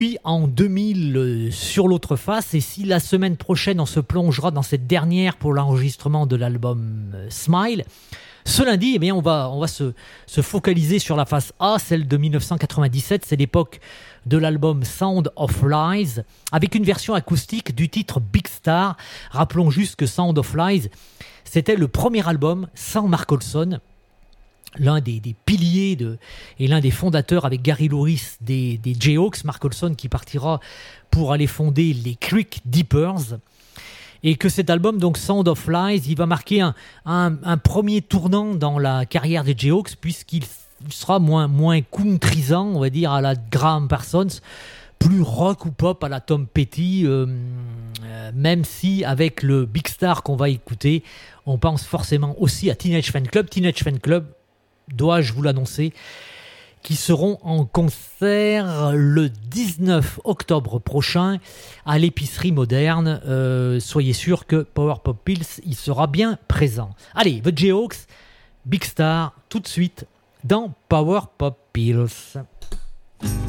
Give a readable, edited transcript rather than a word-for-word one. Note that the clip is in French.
Puis en 2000 sur l'autre face, et si la semaine prochaine on se plongera dans cette dernière pour l'enregistrement de l'album Smile, ce lundi, eh bien, on va se focaliser sur la face A, celle de 1997, c'est l'époque de l'album Sound of Lies, avec une version acoustique du titre Big Star. Rappelons juste que Sound of Lies, c'était le premier album sans Mark Olson, l'un des piliers et l'un des fondateurs avec Gary Louris des Jayhawks, Mark Olson qui partira pour aller fonder les Creek Deepers, et que cet album, donc Sound of Lies, il va marquer un premier tournant dans la carrière des Jayhawks, puisqu'il sera moins countrysant, on va dire, à la Graham Parsons, plus rock ou pop à la Tom Petty, même si avec le Big Star qu'on va écouter, on pense forcément aussi à Teenage Fanclub, dois-je vous l'annoncer, qui seront en concert le 19 octobre prochain à l'épicerie moderne. Soyez sûr que Power Pop Pills y sera bien présent. Allez, The Jayhawks, Big Star, tout de suite dans Power Pop Pills.